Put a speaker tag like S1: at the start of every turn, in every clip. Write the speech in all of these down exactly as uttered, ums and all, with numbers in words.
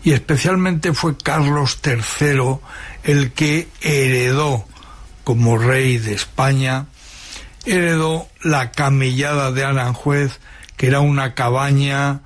S1: y especialmente fue Carlos tercero el que heredó, como rey de España, heredó la camellada de Aranjuez, que era una cabaña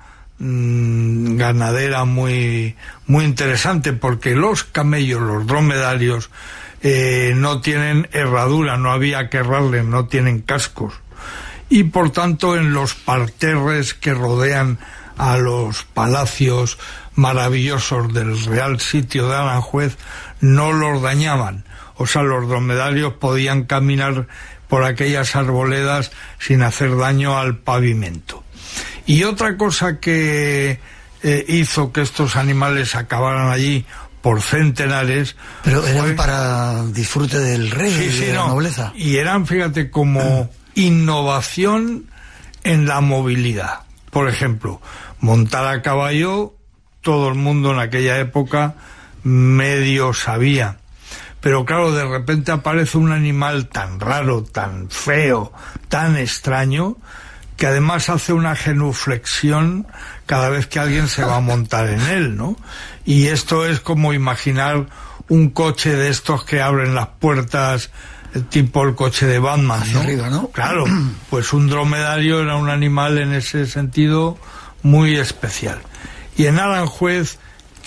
S1: mmm, ganadera muy, muy interesante, porque los camellos, los dromedarios, eh, no tienen herradura, no había que herrarles, no tienen cascos. Y por tanto en los parterres que rodean a los palacios maravillosos del Real Sitio de Aranjuez no los dañaban, o sea, los dromedarios podían caminar por aquellas arboledas sin hacer daño al pavimento. Y otra cosa que eh, hizo que estos animales acabaran allí por centenares...
S2: Pero eran fue... para disfrute del rey, sí, sí, de la no. nobleza.
S1: Y eran, fíjate, como... innovación en la movilidad. Por ejemplo, montar a caballo, todo el mundo en aquella época medio sabía. Pero claro, de repente aparece un animal tan raro, tan feo, tan extraño, que además hace una genuflexión cada vez que alguien se va a montar en él, ¿no? Y esto es como imaginar un coche de estos que abren las puertas, tipo el coche de Batman,
S2: hacia
S1: ¿no?
S2: arriba, ¿no?
S1: Claro, pues un dromedario era un animal en ese sentido muy especial. Y en Aranjuez,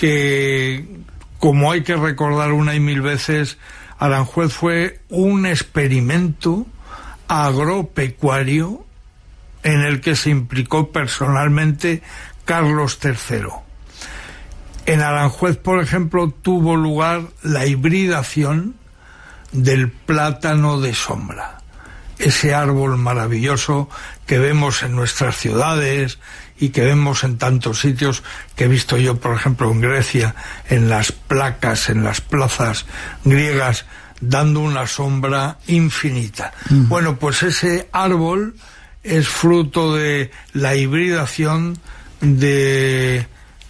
S1: que como hay que recordar una y mil veces, Aranjuez fue un experimento agropecuario en el que se implicó personalmente Carlos tercero. En Aranjuez, por ejemplo, tuvo lugar la hibridación del plátano de sombra, ese árbol maravilloso que vemos en nuestras ciudades y que vemos en tantos sitios, que he visto yo, por ejemplo, en Grecia, en las placas, en las plazas griegas, dando una sombra infinita. Mm. Bueno, pues ese árbol es fruto de la hibridación de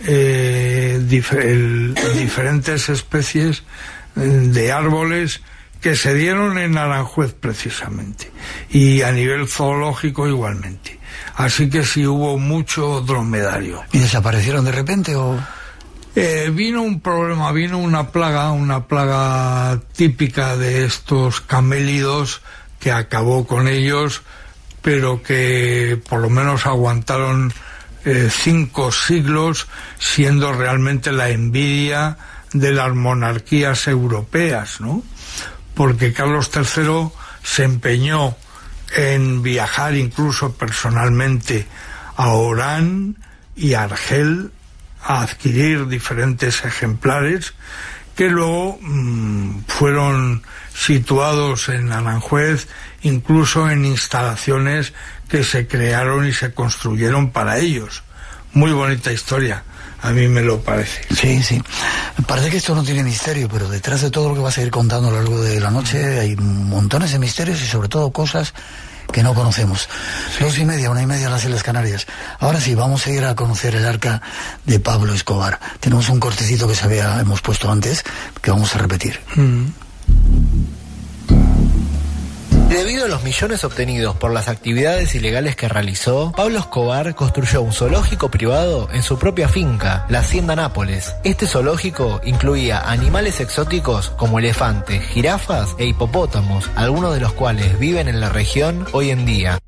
S1: eh, dif- el, diferentes especies de árboles que se dieron en Aranjuez precisamente, y a nivel zoológico igualmente. Así que sí hubo mucho dromedario.
S2: ¿Y desaparecieron de repente o...?
S1: Eh, vino un problema, vino una plaga, una plaga típica de estos camélidos que acabó con ellos, pero que por lo menos aguantaron eh, cinco siglos, siendo realmente la envidia de las monarquías europeas, ¿no? Porque Carlos tercero se empeñó en viajar incluso personalmente a Orán y a Argel a adquirir diferentes ejemplares que luego mmm, fueron situados en Aranjuez, incluso en instalaciones que se crearon y se construyeron para ellos. Muy bonita historia. A mí me lo parece.
S2: Sí, sí. Parece que esto no tiene misterio, pero detrás de todo lo que vas a ir contando a lo largo de la noche hay montones de misterios y sobre todo cosas que no conocemos. Sí. Dos y media, una y media las Islas Canarias. Ahora sí, vamos a ir a conocer el arca de Pablo Escobar. Tenemos un cortecito que se había, hemos puesto antes, que vamos a repetir. Mm.
S3: Debido a los millones obtenidos por las actividades ilegales que realizó, Pablo Escobar construyó un zoológico privado en su propia finca, la Hacienda Nápoles. Este zoológico incluía animales exóticos como elefantes, jirafas e hipopótamos, algunos de los cuales viven en la región hoy en día.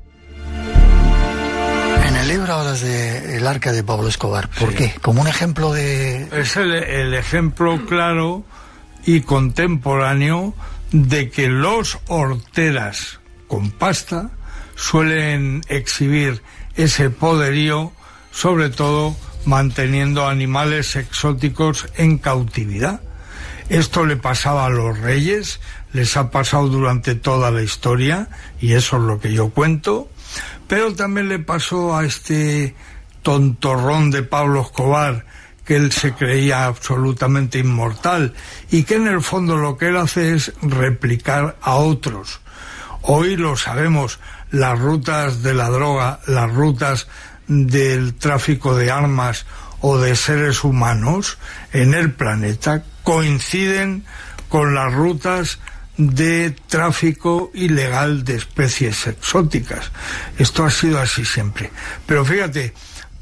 S2: En el libro hablas de el arca de Pablo Escobar. ¿Por sí. qué? Como un ejemplo de...
S1: Es el, el ejemplo claro y contemporáneo de que los horteras con pasta suelen exhibir ese poderío, sobre todo manteniendo animales exóticos en cautividad. Esto le pasaba a los reyes, les ha pasado durante toda la historia, y eso es lo que yo cuento, pero también le pasó a este tontorrón de Pablo Escobar, que él se creía absolutamente inmortal y que en el fondo lo que él hace es replicar a otros. Hoy lo sabemos, las rutas de la droga, las rutas del tráfico de armas o de seres humanos en el planeta coinciden con las rutas de tráfico ilegal de especies exóticas. Esto ha sido así siempre. Pero fíjate,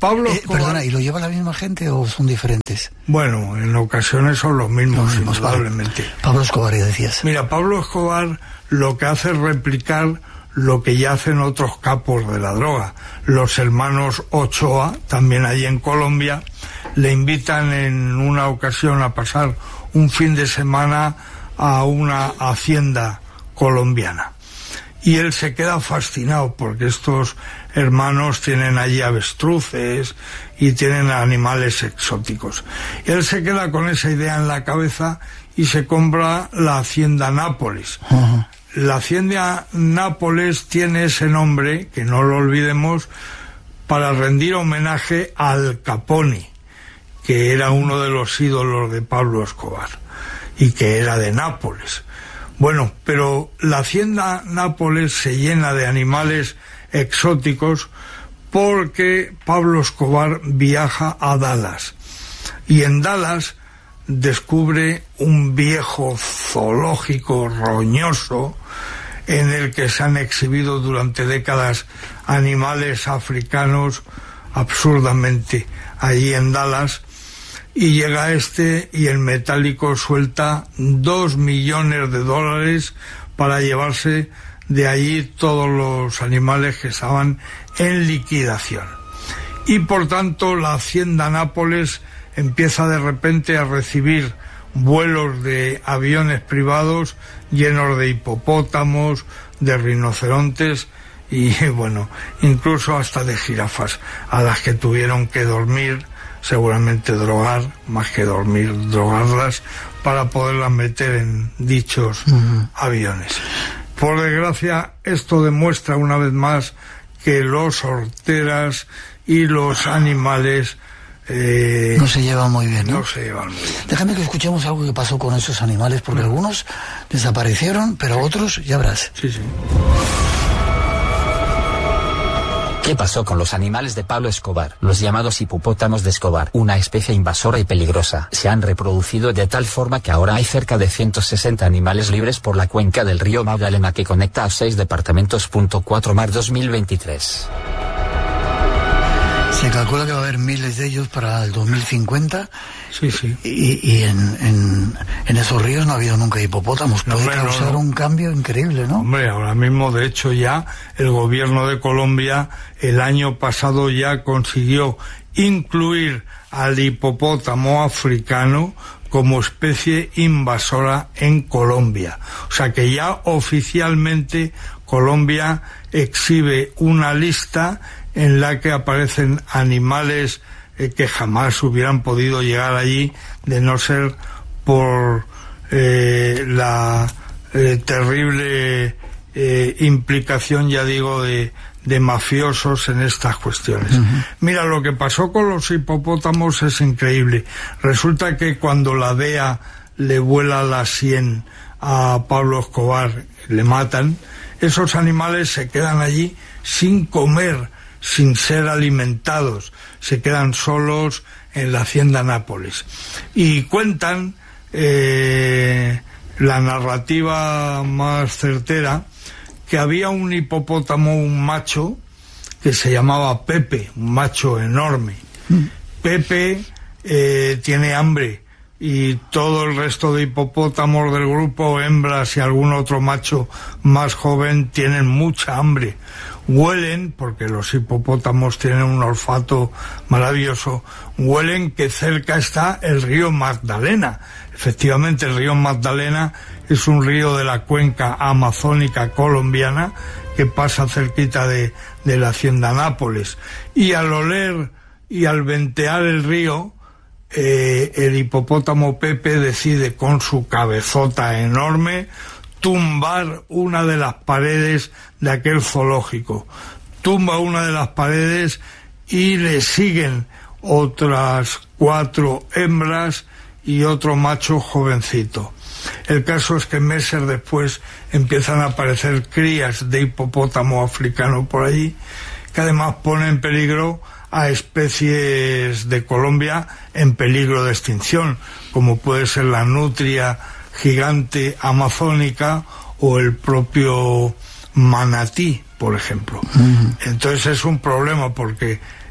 S1: Pablo
S2: eh,
S1: Escobar...
S2: Perdona, ¿y lo lleva la misma gente o son diferentes?
S1: Bueno, en ocasiones son los mismos,
S2: los mismos
S1: indudablemente.
S2: Vale. Pablo Escobar, ya decías.
S1: Mira, Pablo Escobar lo que hace es replicar lo que ya hacen otros capos de la droga. Los hermanos Ochoa, también allí en Colombia, le invitan en una ocasión a pasar un fin de semana a una hacienda colombiana. Y él se queda fascinado porque estos hermanos tienen allí avestruces y tienen animales exóticos. Y él se queda con esa idea en la cabeza y se compra la hacienda Nápoles. Uh-huh. La hacienda Nápoles tiene ese nombre, que no lo olvidemos, para rendir homenaje al Capone, que era uno de los ídolos de Pablo Escobar y que era de Nápoles. Bueno, pero la hacienda Nápoles se llena de animales exóticos porque Pablo Escobar viaja a Dallas y en Dallas descubre un viejo zoológico roñoso en el que se han exhibido durante décadas animales africanos absurdamente allí en Dallas. Y llega este y el metálico suelta dos millones de dólares para llevarse de allí todos los animales que estaban en liquidación. Y por tanto la hacienda Nápoles empieza de repente a recibir vuelos de aviones privados llenos de hipopótamos, de rinocerontes y bueno, incluso hasta de jirafas, a las que tuvieron que dormir, seguramente drogar, más que dormir, drogarlas, para poderlas meter en dichos uh-huh. aviones. Por desgracia, esto demuestra una vez más que los horteras y los animales eh,
S2: no se llevan muy bien, ¿no?
S1: No se llevan muy bien.
S2: Déjame que escuchemos algo que pasó con esos animales, porque uh-huh. algunos desaparecieron, pero otros, ya verás.
S1: Sí, sí.
S4: ¿Qué pasó con los animales de Pablo Escobar? Los llamados hipopótamos de Escobar, una especie invasora y peligrosa, se han reproducido de tal forma que ahora hay cerca de ciento sesenta animales libres por la cuenca del río Magdalena que conecta a seis departamentos. cuatro mar dos mil veintitrés.
S2: Se calcula que va a haber miles de ellos para el dos mil cincuenta.
S1: Sí, sí.
S2: Y, y en, en, en esos ríos no ha habido nunca hipopótamos. Puede no, causar no, no. un cambio increíble, ¿no?
S1: Hombre, ahora mismo, de hecho, ya el gobierno de Colombia el año pasado ya consiguió incluir al hipopótamo africano como especie invasora en Colombia. O sea que ya oficialmente Colombia exhibe una lista en la que aparecen animales eh, que jamás hubieran podido llegar allí de no ser por eh, la eh, terrible eh, implicación, ya digo, de, de mafiosos en estas cuestiones. Uh-huh. Mira, lo que pasó con los hipopótamos es increíble. Resulta que cuando la D E A le vuela la sien a Pablo Escobar, le matan, esos animales se quedan allí sin comer, sin ser alimentados, se quedan solos en la hacienda Nápoles. Y cuentan eh, la narrativa más certera que había un hipopótamo, un macho, que se llamaba Pepe, un macho enorme. Mm. Pepe eh, tiene hambre y todo el resto de hipopótamos del grupo, hembras y algún otro macho más joven, tienen mucha hambre. Huelen, porque los hipopótamos tienen un olfato maravilloso, huelen que cerca está el río Magdalena. Efectivamente, el río Magdalena es un río de la cuenca amazónica colombiana que pasa cerquita de, de la hacienda Nápoles. Y al oler y al ventear el río, eh, el hipopótamo Pepe decide con su cabezota enorme tumbar una de las paredes de aquel zoológico. Tumba una de las paredes y le siguen otras cuatro hembras y otro macho jovencito. El caso es que meses después empiezan a aparecer crías de hipopótamo africano por allí, que además pone en peligro a especies de Colombia en peligro de extinción, como puede ser la nutria gigante amazónica o el propio manatí, por ejemplo. Uh-huh. Entonces es un problema porque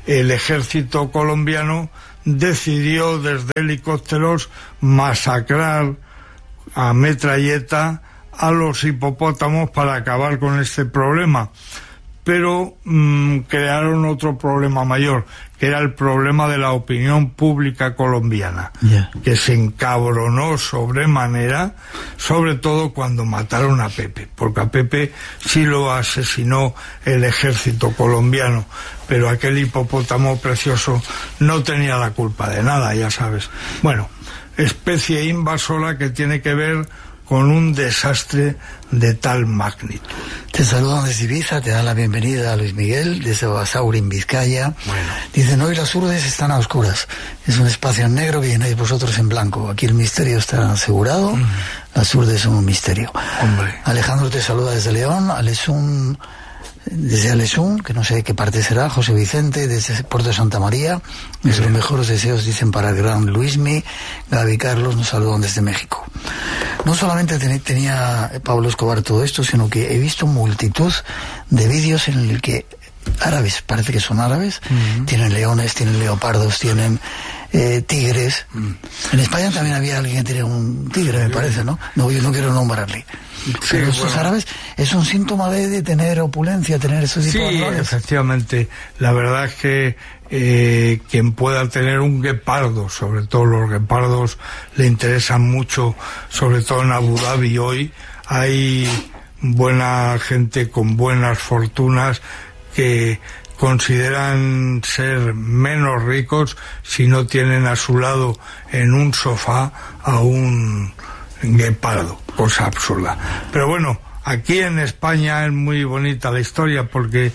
S1: el ejército colombiano decidió desde helicópteros masacrar a metralleta a los hipopótamos para acabar con este problema. Pero mmm, crearon otro problema mayor, que era el problema de la opinión pública colombiana, yeah. que se encabronó sobremanera, sobre todo cuando mataron a Pepe, porque a Pepe sí lo asesinó el ejército colombiano, pero aquel hipopótamo precioso no tenía la culpa de nada, ya sabes. Bueno, especie invasora que tiene que ver con un desastre de tal magnitud.
S2: Te saludan desde Ibiza, te dan la bienvenida a Luis Miguel, desde Basauri, en Vizcaya.
S1: Bueno.
S2: Dicen, hoy las urdes están a oscuras. Es un espacio en negro que llenáis vosotros en blanco. Aquí el misterio está asegurado, mm. las urdes son un misterio.
S1: Hombre.
S2: Alejandro te saluda desde León, Alesún, desde Alesún, que no sé de qué parte será, José Vicente, desde Puerto de Santa María. Nuestros sí. mejores deseos dicen para el gran Luismi. Gaby Carlos nos saludan desde México. No solamente tenía Pablo Escobar todo esto, sino que he visto multitud de vídeos en el que árabes, parece que son árabes, uh-huh. tienen leones, tienen leopardos, tienen eh, tigres. Uh-huh. En España también había alguien que tenía un tigre, me parece, ¿no? No, yo no quiero nombrarle. Sí, pero estos bueno. árabes es un síntoma de, de tener opulencia, tener esos tipos
S1: sí,
S2: de animales.
S1: Efectivamente. La verdad es que eh, quien pueda tener un guepardo, sobre todo los guepardos le interesan mucho, sobre todo en Abu Dhabi hoy, hay buena gente con buenas fortunas que consideran ser menos ricos si no tienen a su lado en un sofá a un guepardo, cosa absurda. Pero bueno, aquí en España es muy bonita la historia porque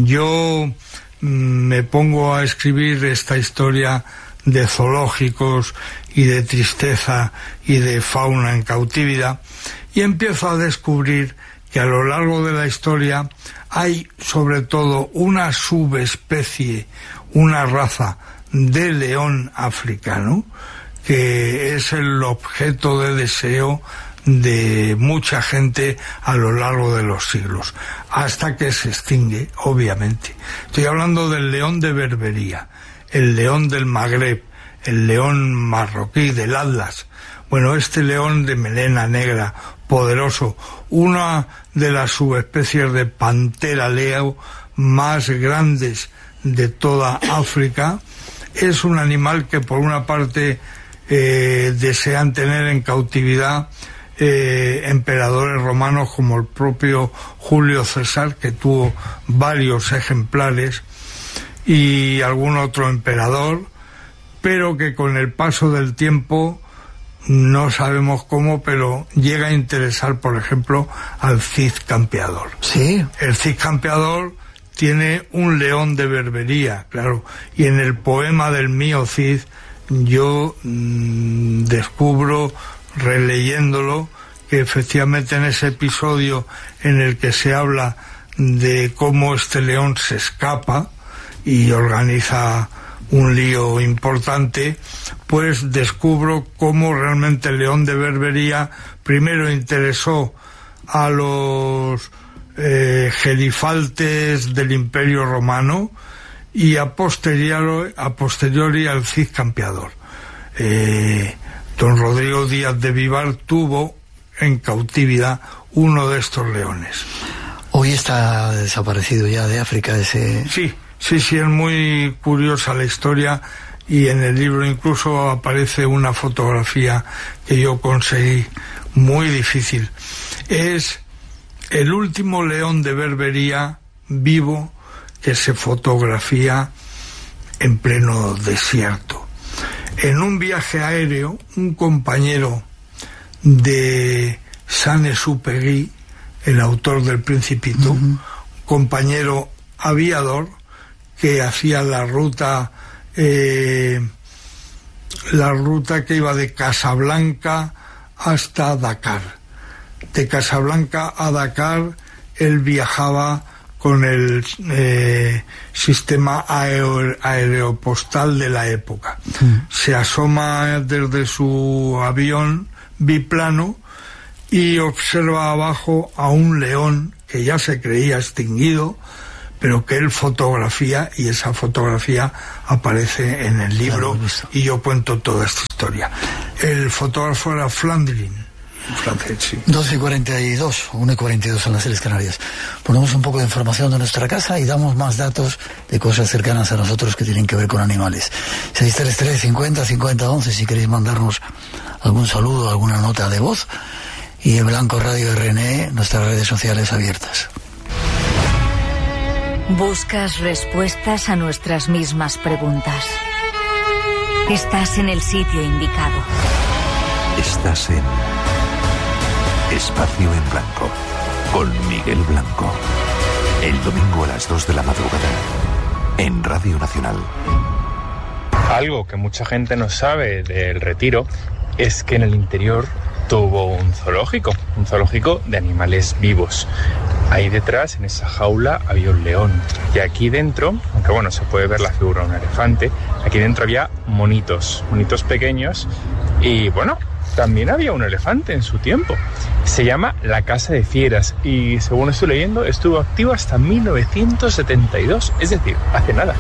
S1: yo me pongo a escribir esta historia de zoológicos y de tristeza y de fauna en cautividad y empiezo a descubrir que a lo largo de la historia hay sobre todo una subespecie, una raza de león africano que es el objeto de deseo de mucha gente a lo largo de los siglos, hasta que se extingue, obviamente. Estoy hablando del león de Berbería, el león del Magreb, el león marroquí, del Atlas. Bueno, este león de melena negra, poderoso, una de las subespecies de pantera leo más grandes de toda África, es un animal que por una parte eh, desean tener en cautividad eh, emperadores romanos como el propio Julio César, que tuvo varios ejemplares, y algún otro emperador, pero que con el paso del tiempo, no sabemos cómo, pero llega a interesar, por ejemplo, al Cid Campeador.
S2: Sí.
S1: El Cid Campeador tiene un león de Berbería, claro, y en el poema del mío Cid yo mmm, descubro, releyéndolo, que efectivamente en ese episodio en el que se habla de cómo este león se escapa y organiza un lío importante, pues descubro cómo realmente el león de Berbería primero interesó a los eh, gerifaltes del Imperio Romano y a posteriori, a posteriori al Cid Campeador. Eh, don Rodrigo Díaz de Vivar tuvo en cautividad uno de estos leones.
S2: Hoy está desaparecido ya de África ese...
S1: Sí, sí, sí, es muy curiosa la historia y en el libro incluso aparece una fotografía que yo conseguí muy difícil. Es el último león de Berbería vivo que se fotografía en pleno desierto. En un viaje aéreo, un compañero de Saint-Exupéry, el autor del Principito, uh-huh. un compañero aviador que hacía la ruta eh, la ruta que iba de Casablanca hasta Dakar. De Casablanca a Dakar él viajaba con el eh, sistema aer, aeropostal de la época. Mm. Se asoma desde su avión biplano y observa abajo a un león que ya se creía extinguido, pero que él fotografía, y esa fotografía aparece en el libro, claro, y yo cuento toda esta historia. El fotógrafo era Flandrin, francés, sí.
S2: doce y cuarenta y dos, una y cuarenta y dos en las Islas Canarias. Ponemos un poco de información de nuestra casa y damos más datos de cosas cercanas a nosotros que tienen que ver con animales. seis tres tres, cincuenta, cincuenta, once, si queréis mandarnos algún saludo, alguna nota de voz. Y el Blanco Radio R N E, nuestras redes sociales abiertas.
S5: Buscas respuestas a nuestras mismas preguntas. Estás en el sitio indicado.
S6: Estás en Espacio en Blanco, con Miguel Blanco. El domingo a las dos de la madrugada, en Radio Nacional.
S7: Algo que mucha gente no sabe del Retiro es que en el interior tuvo un zoológico, un zoológico de animales vivos. Ahí detrás, en esa jaula, había un león. Y aquí dentro, aunque bueno, se puede ver la figura de un elefante, aquí dentro había monitos, monitos pequeños. Y bueno, también había un elefante en su tiempo. Se llama la Casa de Fieras y, según estoy leyendo, estuvo activo hasta mil novecientos setenta y dos, es decir, hace nada.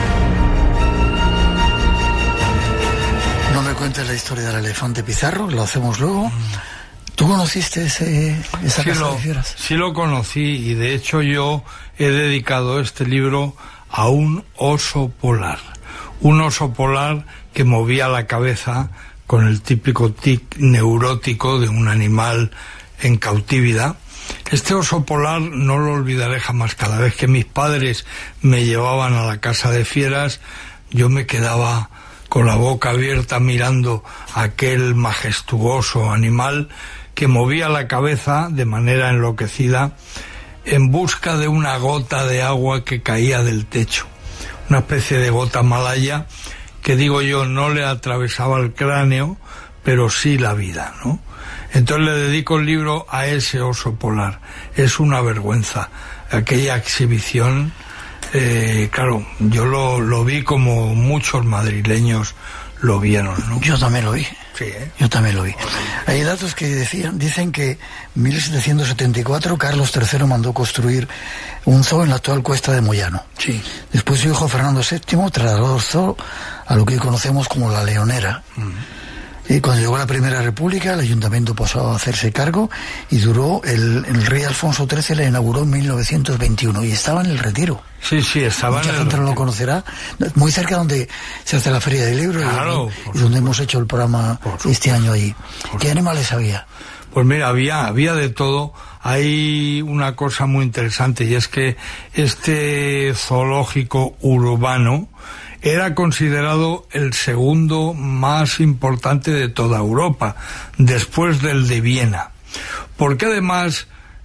S2: No me cuentes la historia del elefante Pizarro, lo hacemos luego. ¿Tú conociste ese, esa
S1: sí
S2: Casa
S1: lo,
S2: de Fieras?
S1: Sí lo conocí, y de hecho yo he dedicado este libro a un oso polar. Un oso polar que movía la cabeza con el típico tic neurótico de un animal en cautividad. Este oso polar no lo olvidaré jamás. Cada vez que mis padres me llevaban a la Casa de Fieras, yo me quedaba con la boca abierta mirando a aquel majestuoso animal que movía la cabeza de manera enloquecida en busca de una gota de agua que caía del techo, una especie de gota malaya que, digo yo, no le atravesaba el cráneo, pero sí la vida, ¿no? Entonces le dedico el libro a ese oso polar. Es una vergüenza aquella exhibición. Eh, claro, yo lo, lo vi como muchos madrileños lo vieron, ¿no?
S2: Yo también lo vi.
S1: Sí, ¿eh?
S2: Yo también lo vi. Hay datos que decían, dicen que en mil setecientos setenta y cuatro Carlos tercero mandó construir un zoo en la actual Cuesta de Moyano.
S1: Sí.
S2: Después su hijo Fernando séptimo trasladó el zoo a lo que hoy conocemos como La Leonera. Uh-huh. Y cuando llegó la Primera República, el ayuntamiento pasó a hacerse cargo y duró, el, el rey Alfonso trece la inauguró en mil novecientos veintiuno y estaba en el Retiro.
S1: Sí, sí, estaba
S2: Mucha
S1: en el
S2: gente no
S1: Retiro.
S2: lo conocerá, muy cerca donde se hace la Feria del Libro,
S1: claro,
S2: y, y donde hemos hecho el programa este año allí. ¿Qué animales había?
S1: Pues mira, había, había de todo. Hay una cosa muy interesante, y es que este zoológico urbano era considerado el segundo más importante de toda Europa, después del de Viena. Porque además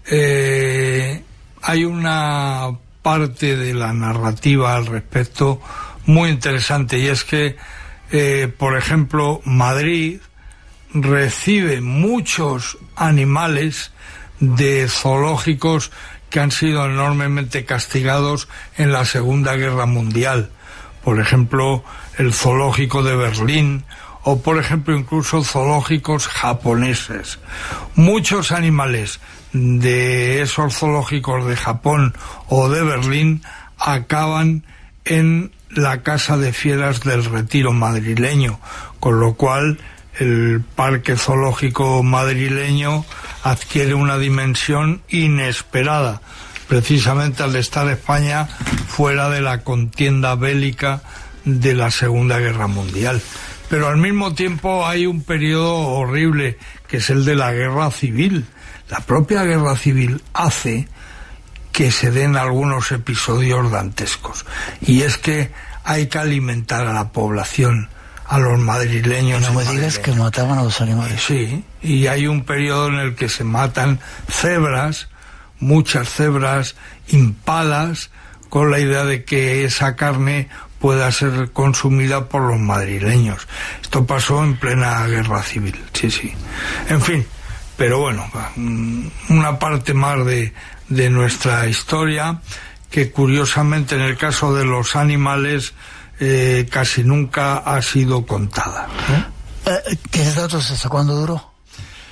S1: eh, hay una parte de la narrativa al respecto muy interesante, y es que, eh, por ejemplo, Madrid recibe muchos animales de zoológicos que han sido enormemente castigados en la Segunda Guerra Mundial. Por ejemplo, el zoológico de Berlín, o por ejemplo incluso zoológicos japoneses. Muchos animales de esos zoológicos de Japón o de Berlín acaban en la Casa de Fieras del Retiro madrileño, con lo cual el parque zoológico madrileño adquiere una dimensión inesperada, precisamente al estar España fuera de la contienda bélica de la Segunda Guerra Mundial. Pero al mismo tiempo hay un periodo horrible, que es el de la Guerra Civil. La propia Guerra Civil hace que se den algunos episodios dantescos, y es que hay que alimentar a la población, a los madrileños.
S2: No me digas que mataban a los animales.
S1: Sí, y hay un periodo en el que se matan cebras, muchas cebras, impalas, con la idea de que esa carne pueda ser consumida por los madrileños. Esto pasó en plena Guerra Civil, sí, sí. En fin, pero bueno, una parte más de, de nuestra historia, que curiosamente en el caso de los animales eh, casi nunca ha sido contada, ¿eh?
S2: ¿Qué datos hasta cuándo duró?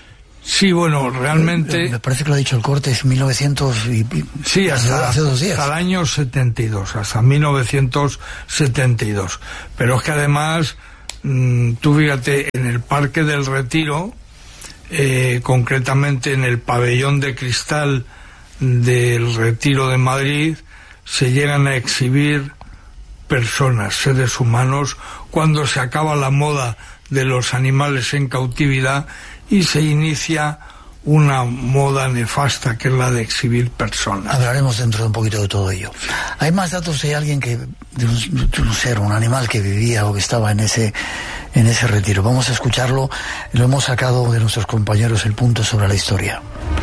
S1: Sí, bueno, realmente...
S2: Me parece que lo ha dicho el corte, es mil novecientos y...
S1: Sí, hasta,
S2: hace dos días.
S1: hasta el año setenta y dos, hasta mil novecientos setenta y dos. Pero es que además, mmm, tú fíjate, en el Parque del Retiro, eh, concretamente en el pabellón de cristal del Retiro de Madrid, se llegan a exhibir personas, seres humanos, cuando se acaba la moda de los animales en cautividad y se inicia una moda nefasta que es la de exhibir personas.
S2: Hablaremos dentro de un poquito de todo ello. ¿Hay más datos de alguien que, de un, de un ser, un animal que vivía o que estaba en ese, en ese retiro? Vamos a escucharlo, lo hemos sacado de nuestros compañeros el punto sobre la historia.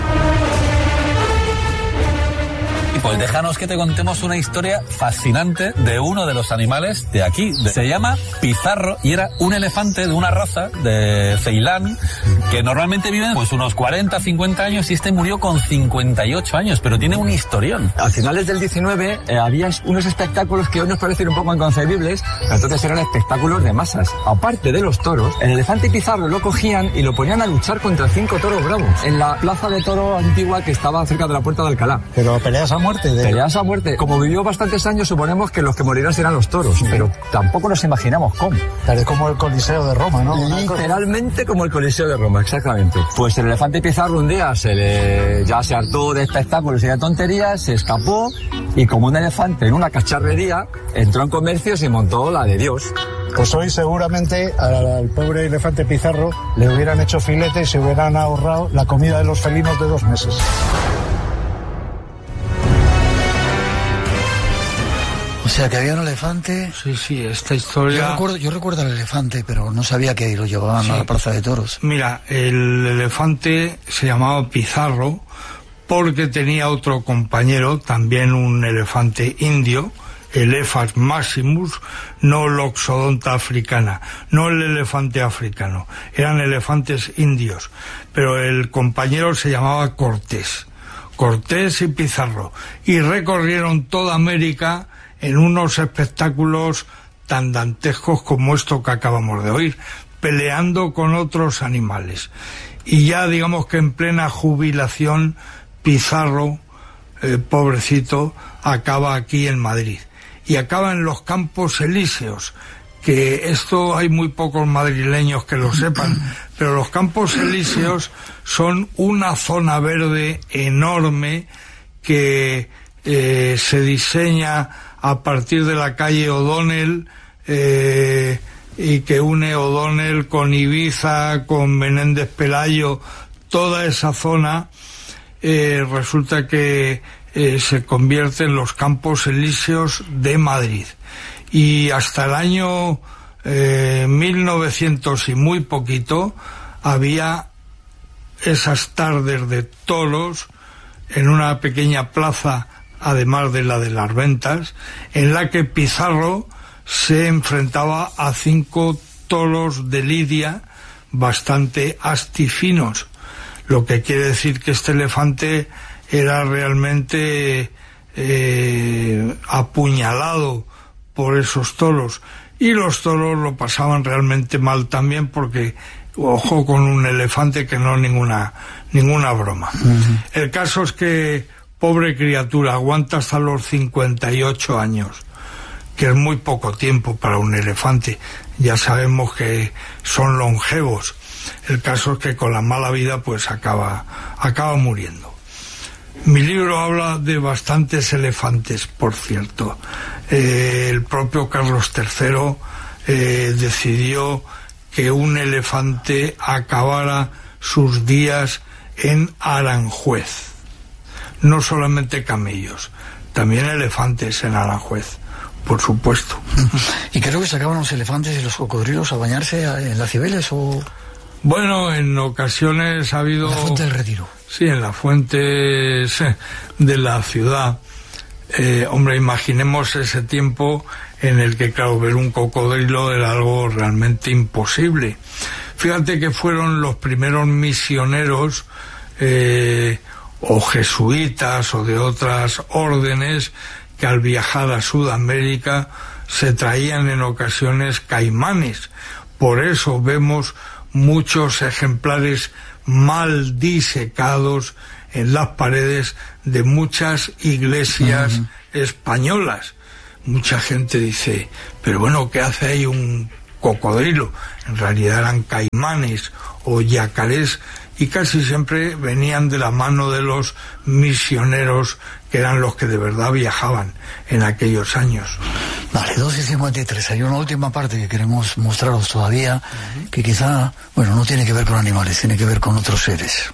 S8: Pues déjanos que te contemos una historia fascinante de uno de los animales de aquí. Se llama Pizarro y era un elefante de una raza de Ceilán que normalmente viven pues unos cuarenta, cincuenta años y este murió con cincuenta y ocho años, pero tiene un historión.
S9: A finales del diecinueve eh, había unos espectáculos que hoy nos parecen un poco inconcebibles, pero entonces eran espectáculos de masas. Aparte de los toros, el elefante Pizarro lo cogían y lo ponían a luchar contra cinco toros bravos en la plaza de toro antigua que estaba cerca de la Puerta de Alcalá.
S2: Pero peleas a muerte. De...
S9: Peleas a muerte. Como vivió bastantes años, suponemos que los que morirán serán los toros, sí. Pero tampoco nos imaginamos cómo.
S2: Pero es como el Coliseo de Roma, ¿no?
S9: Literalmente como el Coliseo de Roma, exactamente. Pues el elefante Pizarro un día se le ya se hartó de espectáculos y de tonterías, se escapó y como un elefante en una cacharrería entró en comercios y montó la de Dios.
S10: Pues hoy seguramente al pobre elefante Pizarro le hubieran hecho filete y se hubieran ahorrado la comida de los felinos de dos meses.
S2: O sea, que había un elefante...
S1: Sí, sí, esta historia...
S2: Yo recuerdo, yo recuerdo al elefante, pero no sabía que lo llevaban sí. a la plaza de toros.
S1: Mira, el elefante se llamaba Pizarro porque tenía otro compañero, también un elefante indio, el Ephas maximus, no Loxodonta africana, no el elefante africano, eran elefantes indios, pero el compañero se llamaba Cortés, Cortés y Pizarro, y recorrieron toda América en unos espectáculos tan dantescos como esto que acabamos de oír, peleando con otros animales. Y ya digamos que en plena jubilación, Pizarro, eh, pobrecito, acaba aquí en Madrid. Y acaba en los Campos Elíseos, que esto hay muy pocos madrileños que lo sepan, pero los Campos Elíseos son una zona verde enorme que eh, se diseña a partir de la calle O'Donnell eh, y que une O'Donnell con Ibiza, con Menéndez Pelayo, toda esa zona eh, resulta que eh, se convierte en los Campos Elíseos de Madrid. Y hasta el año eh, mil novecientos y muy poquito había esas tardes de toros en una pequeña plaza, además de la de las ventas, en la que Pizarro se enfrentaba a cinco toros de lidia bastante astifinos, lo que quiere decir que este elefante era realmente eh, apuñalado por esos toros, y los toros lo pasaban realmente mal también porque, ojo con un elefante que no ninguna, ninguna broma. Uh-huh. El caso es que pobre criatura, aguanta hasta los cincuenta y ocho años, que es muy poco tiempo para un elefante. Ya sabemos que son longevos. El caso es que con la mala vida pues acaba, acaba muriendo. Mi libro habla de bastantes elefantes, por cierto. Eh, el propio Carlos tercero eh, decidió que un elefante acabara sus días en Aranjuez. No solamente camellos, también elefantes en Aranjuez, por supuesto.
S2: ¿Y creo que sacaban los elefantes y los cocodrilos a bañarse en las Cibeles o...?
S1: Bueno, en ocasiones ha habido...
S2: En la Fuente del Retiro.
S1: Sí, en las fuentes de la ciudad. Eh, hombre, imaginemos ese tiempo en el que, claro, ver un cocodrilo era algo realmente imposible. Fíjate que fueron los primeros misioneros... Eh, o jesuitas o de otras órdenes que al viajar a Sudamérica se traían en ocasiones caimanes. Por eso vemos muchos ejemplares mal disecados en las paredes de muchas iglesias uh-huh. españolas. Mucha gente dice, pero bueno, ¿qué hace ahí un cocodrilo? En realidad eran caimanes o yacarés, y casi siempre venían de la mano de los misioneros, que eran los que de verdad viajaban en aquellos años.
S2: Vale, dos y cincuenta y tres. Hay una última parte que queremos mostraros todavía, uh-huh. que quizá, bueno, no tiene que ver con animales, tiene que ver con otros seres.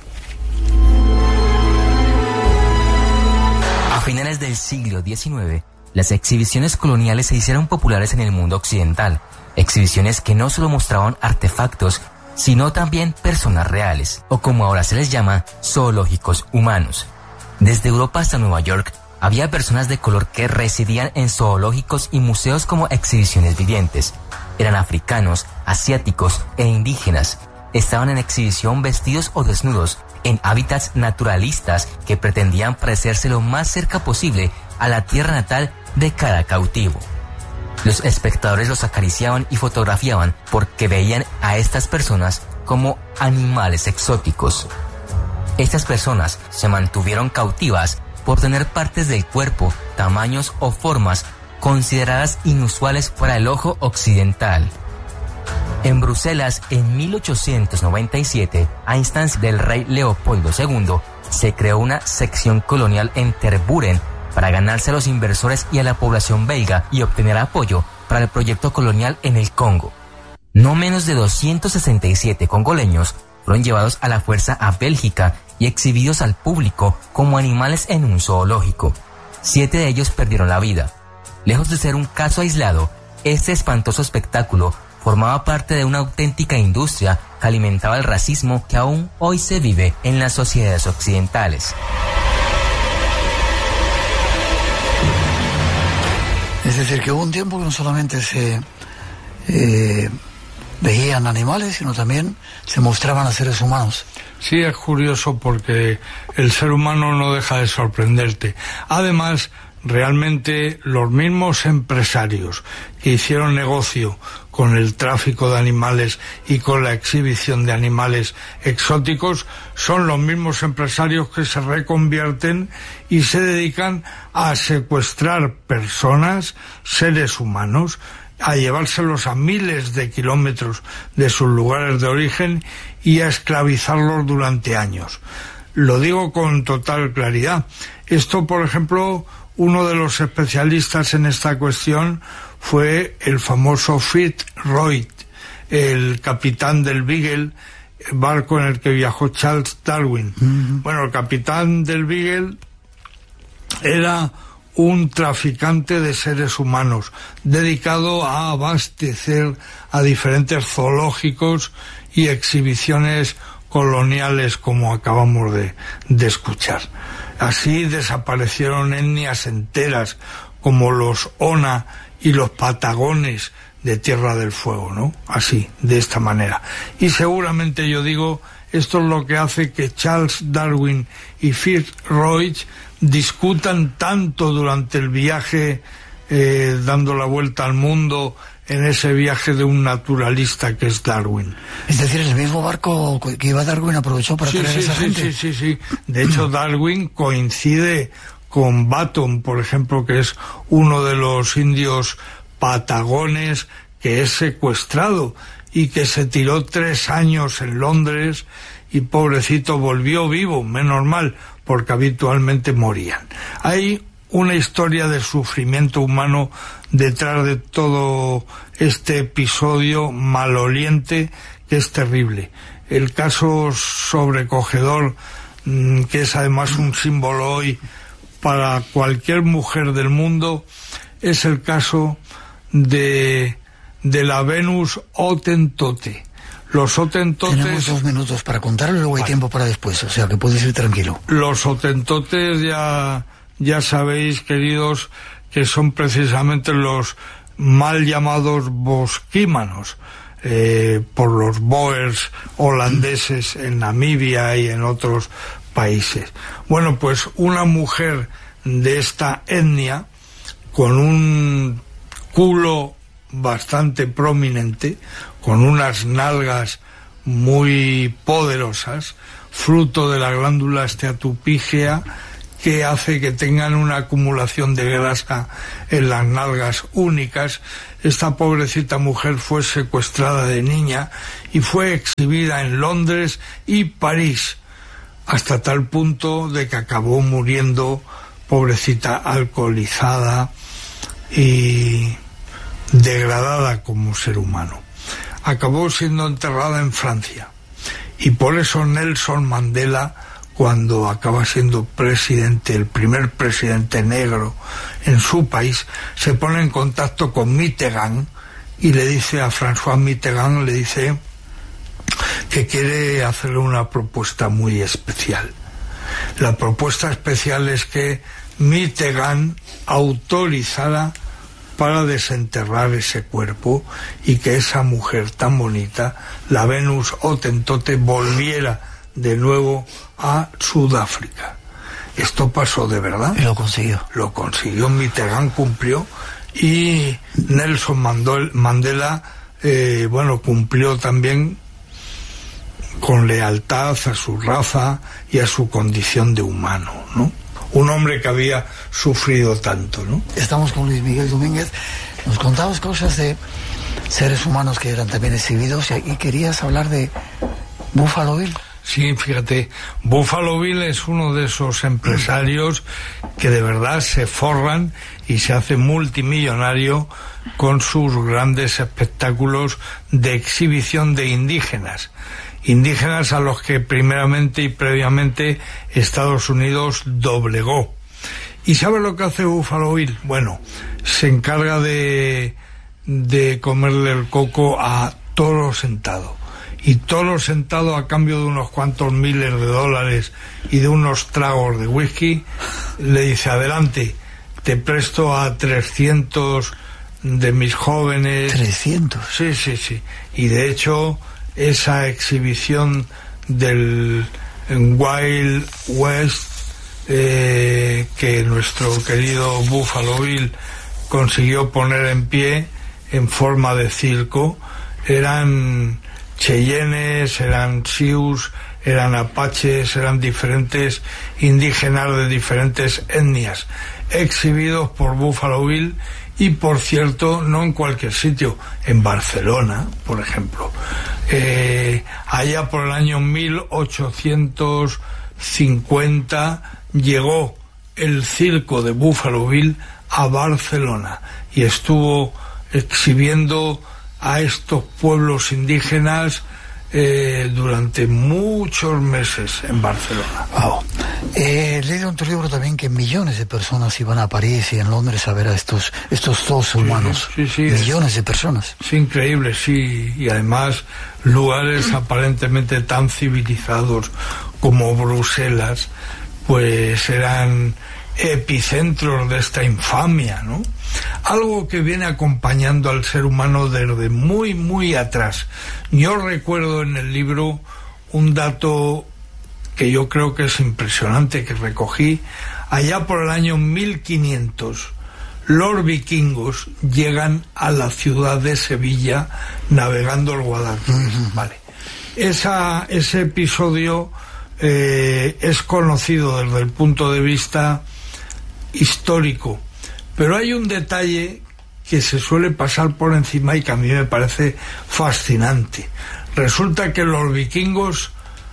S11: A finales del siglo diecinueve, las exhibiciones coloniales se hicieron populares en el mundo occidental. Exhibiciones que no solo mostraban artefactos, sino también personas reales, o como ahora se les llama, zoológicos humanos. Desde Europa hasta Nueva York, había personas de color que residían en zoológicos y museos como exhibiciones vivientes. Eran africanos, asiáticos e indígenas. Estaban en exhibición vestidos o desnudos, en hábitats naturalistas que pretendían parecerse lo más cerca posible a la tierra natal de cada cautivo. Los espectadores los acariciaban y fotografiaban porque veían a estas personas como animales exóticos. Estas personas se mantuvieron cautivas por tener partes del cuerpo, tamaños o formas consideradas inusuales para el ojo occidental. En Bruselas, en mil ochocientos noventa y siete, a instancias del rey Leopoldo segundo, se creó una sección colonial en Tervuren para ganarse a los inversores y a la población belga y obtener apoyo para el proyecto colonial en el Congo. No menos de doscientos sesenta y siete congoleños fueron llevados a la fuerza a Bélgica y exhibidos al público como animales en un zoológico. Siete de ellos perdieron la vida. Lejos de ser un caso aislado, este espantoso espectáculo formaba parte de una auténtica industria que alimentaba el racismo que aún hoy se vive en las sociedades occidentales.
S2: Es decir, que hubo un tiempo que no solamente se eh, veían animales, sino también se mostraban a seres humanos.
S1: Sí, es curioso porque el ser humano no deja de sorprenderte. Además, realmente los mismos empresarios que hicieron negocio con el tráfico de animales y con la exhibición de animales exóticos son los mismos empresarios que se reconvierten y se dedican a secuestrar personas, seres humanos, a llevárselos a miles de kilómetros de sus lugares de origen y a esclavizarlos durante años. Lo digo con total claridad. Esto, por ejemplo, uno de los especialistas en esta cuestión fue el famoso Fitzroy, el capitán del Beagle, el barco en el que viajó Charles Darwin. Uh-huh. Bueno, el capitán del Beagle era un traficante de seres humanos dedicado a abastecer a diferentes zoológicos y exhibiciones coloniales, como acabamos de, de escuchar. Así desaparecieron etnias enteras como los Ona y los patagones de Tierra del Fuego, ¿no? Así, de esta manera. Y seguramente, yo digo, esto es lo que hace que Charles Darwin y Fitzroy discutan tanto durante el viaje, eh, dando la vuelta al mundo, en ese viaje de un naturalista que es Darwin.
S2: Es decir, el mismo barco que iba Darwin aprovechó para
S1: sí,
S2: traer
S1: sí,
S2: a esa
S1: sí,
S2: gente.
S1: Sí, sí, sí. De hecho, Darwin coincide con Baton, por ejemplo, que es uno de los indios patagones que es secuestrado y que se tiró tres años en Londres y pobrecito volvió vivo, menos mal, porque habitualmente morían. Hay una historia de sufrimiento humano detrás de todo este episodio maloliente que es terrible. El caso sobrecogedor, que es además un símbolo hoy para cualquier mujer del mundo, es el caso de, de la Venus Hotentote. Los Hotentotes...
S2: Tenemos dos minutos para contarlo y luego hay vale. tiempo para después, o sea que puedes ir tranquilo.
S1: Los Hotentotes ya... Ya sabéis, queridos, que son precisamente los mal llamados bosquímanos eh, por los boers holandeses en Namibia y en otros países. Bueno, pues una mujer de esta etnia, con un culo bastante prominente, con unas nalgas muy poderosas, fruto de la glándula esteatopígea, que hace que tengan una acumulación de grasa en las nalgas únicas. Esta pobrecita mujer fue secuestrada de niña y fue exhibida en Londres y París, hasta tal punto de que acabó muriendo, pobrecita, alcoholizada y degradada como ser humano. Acabó siendo enterrada en Francia, y por eso Nelson Mandela, cuando acaba siendo presidente, el primer presidente negro en su país, se pone en contacto con Mitterrand y le dice a François Mitterrand, le dice que quiere hacerle una propuesta muy especial. La propuesta especial es que Mitterrand autorizara para desenterrar ese cuerpo y que esa mujer tan bonita, la Venus Hottentote, volviera de nuevo a Sudáfrica. Esto pasó de verdad.
S2: Y lo consiguió.
S1: Lo consiguió, Mitterrand cumplió, y Nelson Mandela, eh, bueno, cumplió también con lealtad a su raza y a su condición de humano, ¿no? Un hombre que había sufrido tanto, ¿no?
S2: Estamos con Luis Miguel Domínguez. Nos contabas cosas de seres humanos que eran también exhibidos, y querías hablar de Buffalo Bill.
S1: Sí, fíjate, Buffalo Bill es uno de esos empresarios que de verdad se forran y se hace multimillonario con sus grandes espectáculos de exhibición de indígenas. Indígenas a los que primeramente y previamente Estados Unidos doblegó. ¿Y sabe lo que hace Buffalo Bill? Bueno, se encarga de, de comerle el coco a toro sentado. Y toro sentado, a cambio de unos cuantos miles de dólares y de unos tragos de whisky, le dice: adelante, te presto a trescientos de mis jóvenes.
S2: ¿trescientos?
S1: Sí, sí, sí. Y de hecho, esa exhibición del Wild West, eh, que nuestro querido Buffalo Bill consiguió poner en pie en forma de circo, eran cheyennes, eran sioux, eran apaches, eran diferentes indígenas de diferentes etnias, exhibidos por Buffalo Bill. Y por cierto, no en cualquier sitio, en Barcelona, por ejemplo. Eh, allá por el año mil ochocientos cincuenta llegó el circo de Buffalo Bill a Barcelona y estuvo exhibiendo a estos pueblos indígenas eh, durante muchos meses en Barcelona.
S2: Wow. Eh, he leído en tu libro también que millones de personas iban a París y en Londres a ver a estos estos dos humanos.
S1: Sí, sí,
S2: millones
S1: es,
S2: de personas.
S1: Es increíble, sí. Y además lugares aparentemente tan civilizados como Bruselas, pues eran epicentros de esta infamia, ¿no? Algo que viene acompañando al ser humano desde muy, muy atrás. Yo recuerdo en el libro un dato que yo creo que es impresionante, que recogí. Allá por el año mil quinientos, los vikingos llegan a la ciudad de Sevilla navegando el Guadalquivir. Uh-huh. Vale. Esa, ese episodio eh, es conocido desde el punto de vista histórico, pero hay un detalle que se suele pasar por encima y que a mí me parece fascinante. Resulta que los vikingos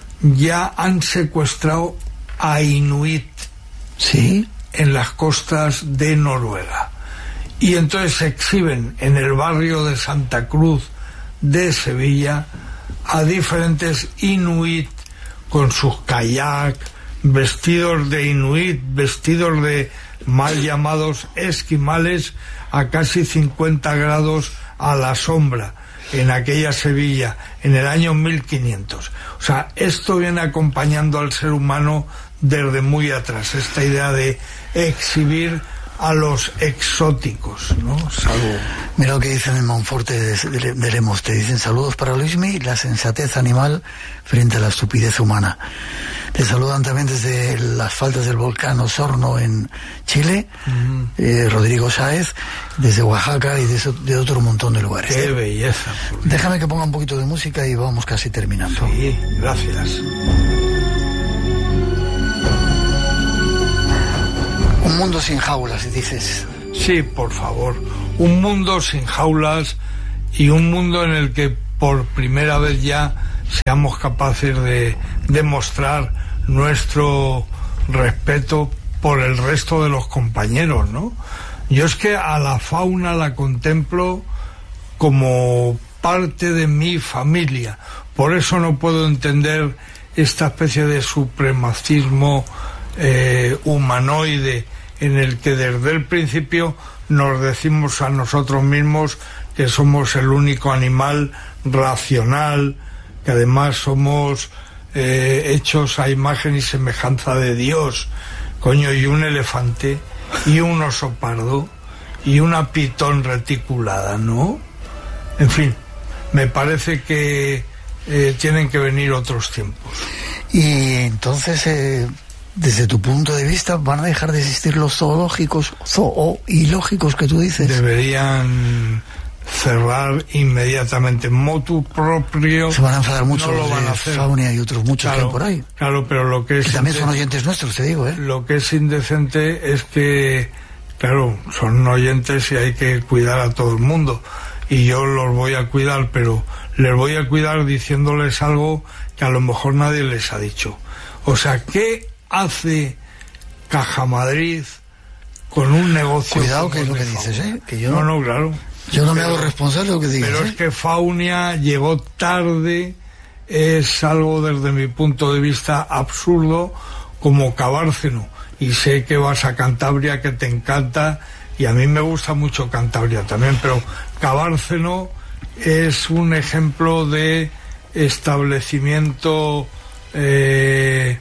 S1: ya han secuestrado a inuit,
S2: ¿sí?,
S1: en las costas de Noruega, y entonces se exhiben en el barrio de Santa Cruz de Sevilla a diferentes inuit con sus kayak, vestidos de inuit, vestidos de mal llamados esquimales, a casi cincuenta grados a la sombra, en aquella Sevilla, en el año mil quinientos. O sea, esto viene acompañando al ser humano desde muy atrás, esta idea de exhibir a los exóticos, ¿no? Salud.
S2: Mira lo que dicen en Monforte de, de, de Lemos, te dicen: saludos para Luismi, la sensatez animal frente a la estupidez humana. Le saludan también desde las faldas del volcán Osorno en Chile, uh-huh. eh, Rodrigo Sáez, desde Oaxaca y de, de otro montón de lugares.
S1: ¡Qué belleza!
S2: Déjame que ponga un poquito de música y vamos casi terminando.
S1: Sí, gracias.
S2: Un mundo sin jaulas, dices.
S1: Sí, por favor. Un mundo sin jaulas y un mundo en el que por primera vez ya seamos capaces de demostrar nuestro respeto por el resto de los compañeros, ¿no? Yo es que a la fauna la contemplo como parte de mi familia. Por eso no puedo entender esta especie de supremacismo eh, humanoide en el que desde el principio nos decimos a nosotros mismos que somos el único animal racional, que además somos eh, hechos a imagen y semejanza de Dios. Coño, y un elefante, y un oso pardo, y una pitón reticulada, ¿no? En fin, me parece que eh, tienen que venir otros tiempos.
S2: Y entonces, eh, desde tu punto de vista, ¿van a dejar de existir los zoológicos, zoológicos que tú dices?
S1: Deberían cerrar inmediatamente, motu proprio.
S2: Se van a enfadar mucho
S1: no
S2: los
S1: lo van
S2: de
S1: a hacer.
S2: Faunia y otros muchos
S1: claro,
S2: que hay por ahí.
S1: Claro, pero lo que es...
S2: Que también son oyentes nuestros, te digo, ¿eh?
S1: Lo que es indecente es que, claro, son oyentes y hay que cuidar a todo el mundo. Y yo los voy a cuidar, pero les voy a cuidar diciéndoles algo que a lo mejor nadie les ha dicho. O sea, ¿qué hace Caja Madrid con un negocio?
S2: Cuidado, que es lo que dices, ¿eh? Que yo...
S1: No, no, claro.
S2: Yo no me
S1: pero,
S2: hago responsable de lo que digas.
S1: Pero
S2: ¿eh?
S1: es que Faunia llegó tarde, es algo desde mi punto de vista absurdo, como Cabárceno. Y sé que vas a Cantabria, que te encanta, y a mí me gusta mucho Cantabria también, pero Cabárceno es un ejemplo de establecimiento eh,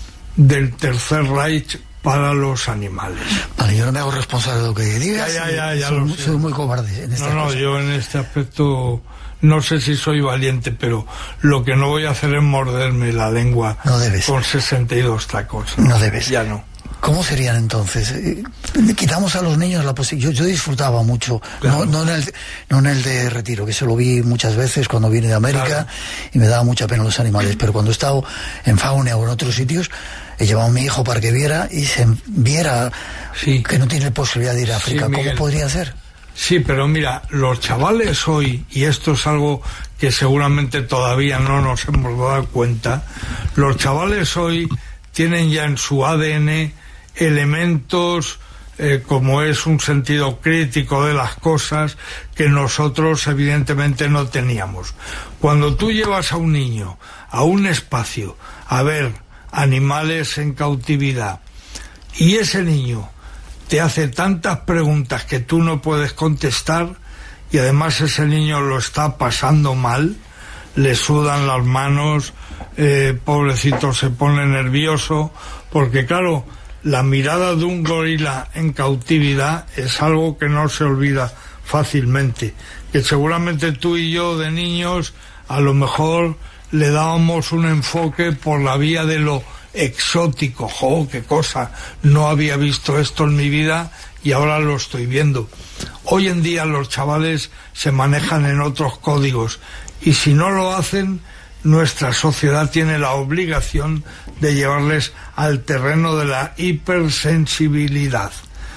S1: del Tercer Reich para los animales.
S2: Vale, yo no me hago responsable de lo que digas.
S1: Ya, ya, ya, ya
S2: soy,
S1: lo
S2: soy muy cobarde en esta
S1: No, no,
S2: cosa.
S1: yo en este aspecto no sé si soy valiente, pero lo que no voy a hacer es morderme la lengua
S2: no debes.
S1: Con sesenta y dos tacos.
S2: No, no debes.
S1: Ya no.
S2: ¿Cómo serían entonces? Eh, quitamos a los niños la posibilidad. Yo, yo disfrutaba mucho,
S1: claro.
S2: no, no, en el, no en el de Retiro, que se lo vi muchas veces cuando vine de América, claro. Y me daba mucha pena los animales, pero cuando he estado en Faunia o en otros sitios, he llevado a mi hijo para que viera y se viera sí. que no tiene posibilidad de ir a África. Sí, ¿cómo podría ser?
S1: Sí, pero mira, los chavales hoy, y esto es algo que seguramente todavía no nos hemos dado cuenta, los chavales hoy tienen ya en su A D N elementos eh, como es un sentido crítico de las cosas que nosotros evidentemente no teníamos. Cuando tú llevas a un niño a un espacio a ver animales en cautividad y ese niño te hace tantas preguntas que tú no puedes contestar y además ese niño lo está pasando mal, le sudan las manos, eh, pobrecito se pone nervioso, porque claro, la mirada de un gorila en cautividad es algo que no se olvida fácilmente, que seguramente tú y yo de niños a lo mejor le dábamos un enfoque por la vía de lo exótico. ¡Jo, qué cosa! No había visto esto en mi vida y ahora lo estoy viendo. Hoy en día los chavales se manejan en otros códigos y si no lo hacen, nuestra sociedad tiene la obligación de llevarles al terreno de la hipersensibilidad.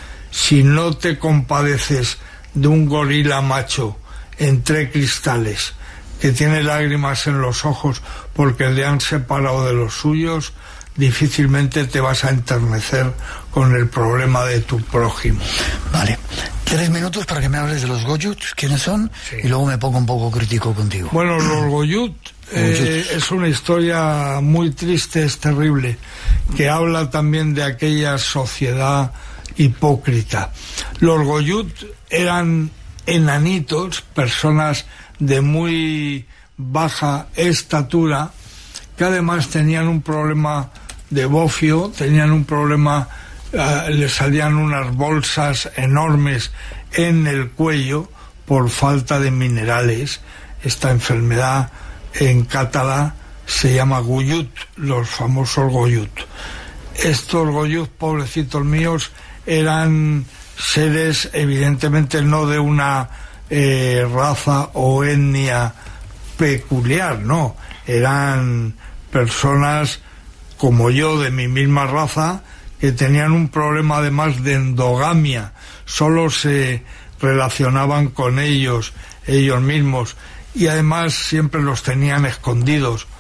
S1: Si no te compadeces de un gorila macho entre cristales que tiene lágrimas en los ojos porque le han separado de los suyos, difícilmente te vas a enternecer con el problema de tu prójimo.
S2: Vale. Tres minutos para que me hables de los Goyut, quiénes son, sí. Y luego me pongo un poco crítico contigo.
S1: Bueno, los Goyut eh, es una historia muy triste, es terrible, que habla también de aquella sociedad hipócrita. Los Goyut eran enanitos, personas de muy baja estatura, que además tenían un problema de bofio, tenían un problema, uh, les salían unas bolsas enormes en el cuello por falta de minerales. Esta enfermedad en catalá se llama Guyut, los famosos Goyut. Estos Goyut, pobrecitos míos, eran seres evidentemente no de una eh, raza o etnia peculiar, no, eran personas como yo, de mi misma raza, que tenían un problema además de endogamia, solo se relacionaban con ellos, ellos mismos, y además siempre los tenían escondidos,